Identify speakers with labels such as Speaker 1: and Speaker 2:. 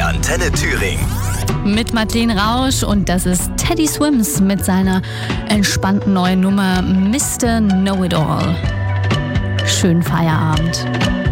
Speaker 1: bei Antenne Thüringen.
Speaker 2: Mit Madeleine Rausch und das ist Teddy Swims mit seiner entspannten neuen Nummer Mr. Know-It-All. Schönen Feierabend.